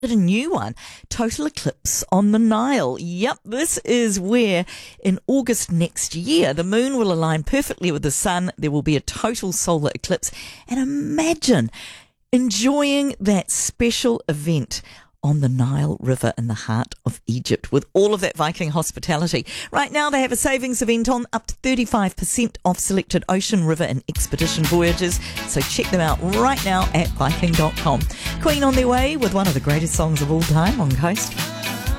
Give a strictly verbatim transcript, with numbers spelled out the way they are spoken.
a new one, total eclipse on the Nile. Yep, this is where in August next year the moon will align perfectly with the sun. There will be a total solar eclipse, and imagine enjoying that special event on the Nile River in the heart of Egypt with all of that Viking hospitality. Right now they have a savings event on, up to thirty-five percent off selected ocean, river and expedition voyages. So check them out right now at Viking dot com. Queen on their way with one of the greatest songs of all time on Coast.